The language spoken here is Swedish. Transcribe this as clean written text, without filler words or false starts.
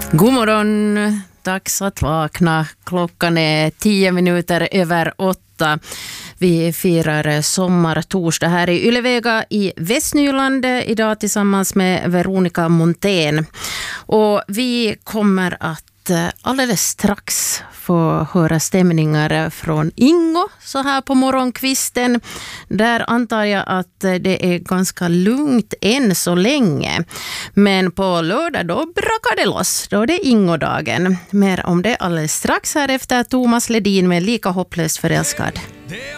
God morgon, dags att vakna. Klockan är 10 minuter över 8. Vi firar sommartorsdag här i Ylevega i Västnyland idag tillsammans med Veronica Montén. Och vi kommer att alldeles strax få höra stämningar från Ingo så här på morgonkvisten. Där antar jag att det är ganska lugnt än så länge. Men på lördag då brakar det loss. Då är det Ingo-dagen. Mer om det alldeles strax här efter Thomas Ledin med Lika hopplöst förälskad. Det